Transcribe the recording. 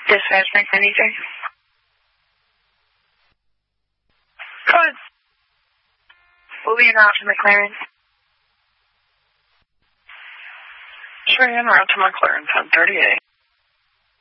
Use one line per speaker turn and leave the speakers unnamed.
Dispatch McKinney. Go ahead. Moving out to McLaren.
Sure, en route to McLaren, 1038.